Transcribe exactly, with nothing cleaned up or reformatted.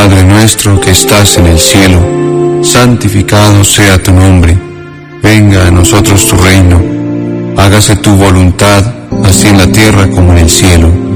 Padre nuestro que estás en el cielo, santificado sea tu nombre. Venga a nosotros tu reino. Hágase tu voluntad, así en la tierra como en el cielo.